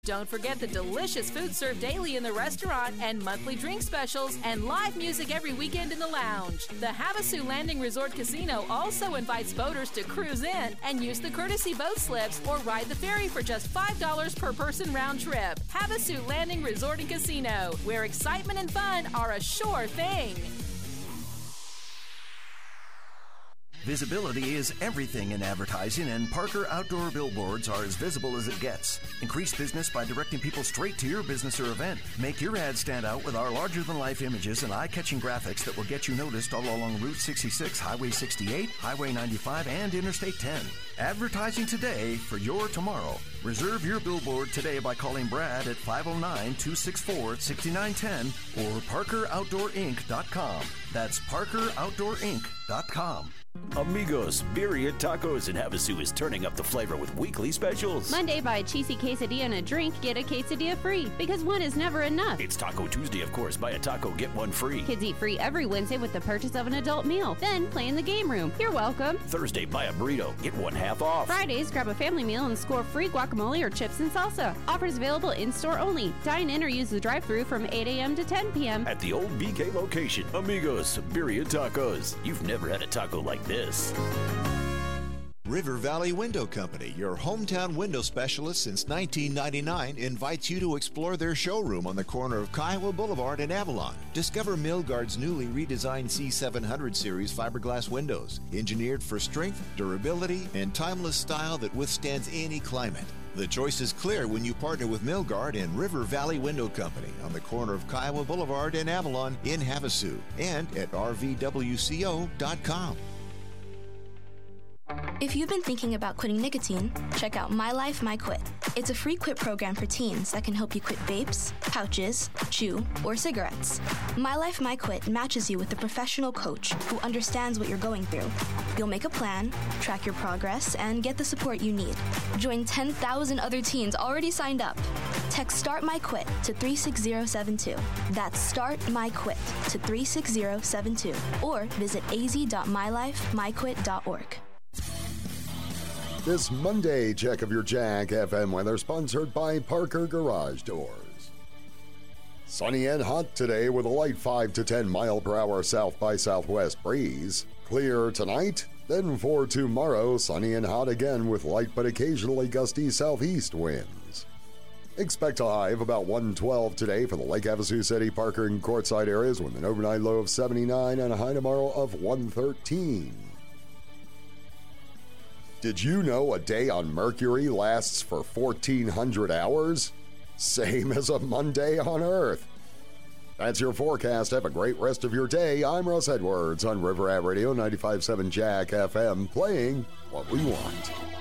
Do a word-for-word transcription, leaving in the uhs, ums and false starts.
Don't forget the delicious food served daily in the restaurant and monthly drink specials and live music every weekend in the lounge. The Havasu Landing Resort Casino also invites boaters to cruise in and use the courtesy boat slips or ride the ferry for just five dollars per person round trip. Havasu Landing Resort and Casino, where excitement and fun are a sure thing. Visibility is everything in advertising, and Parker Outdoor Billboards are as visible as it gets. Increase business by directing people straight to your business or event. Make your ad stand out with our larger-than-life images and eye-catching graphics that will get you noticed all along Route sixty-six, Highway sixty-eight, Highway ninety-five, and Interstate ten. Advertising today for your tomorrow. Reserve your billboard today by calling Brad at five oh nine, two six four, six nine one oh or parker outdoor inc dot com. That's parker outdoor inc dot com. Amigos Birria Tacos in Havasu is turning up the flavor with weekly specials. Monday, buy a cheesy quesadilla and a drink, get a quesadilla free, because one is never enough. It's Taco Tuesday, of course. Buy a taco, get one free. Kids eat free every Wednesday with the purchase of an adult meal. Then play in the game room. You're welcome. Thursday, buy a burrito, get one half off. Fridays, grab a family meal and score free guacamole or chips and salsa. Offers available in-store only. Dine in or use the drive-thru from eight a.m. to ten p.m. At the old B K location. Amigos Birria Tacos. You've never had a taco like this. River Valley Window Company, your hometown window specialist since nineteen ninety-nine, invites you to explore their showroom on the corner of Kiowa Boulevard and Avalon. Discover Milgard's newly redesigned C seven hundred series fiberglass windows, engineered for strength, durability, and timeless style that withstands any climate. The choice is clear when you partner with Milgard and River Valley Window Company on the corner of Kiowa Boulevard and Avalon in Havasu and at r v w c o dot com. If you've been thinking about quitting nicotine, check out My Life, My Quit. It's a free quit program for teens that can help you quit vapes, pouches, chew, or cigarettes. My Life, My Quit matches you with a professional coach who understands what you're going through. You'll make a plan, track your progress, and get the support you need. Join ten thousand other teens already signed up. Text START My Quit to three six zero seven two. That's START My Quit to three six zero seven two. Or visit a z dot my life my quit dot org. This Monday check of your Jack F M weather sponsored by Parker Garage Doors. Sunny and hot today with a light five to ten mile per hour south by southwest breeze. Clear tonight, then for tomorrow, sunny and hot again with light but occasionally gusty southeast winds. Expect a high of about one twelve today for the Lake Havasu City, Parker, and Quartzsite areas with an overnight low of seventy-nine and a high tomorrow of one thirteen. Did you know a day on Mercury lasts for fourteen hundred hours? Same as a Monday on Earth. That's your forecast. Have a great rest of your day. I'm Russ Edwards on River Ave Radio ninety-five point seven Jack F M, playing what we want.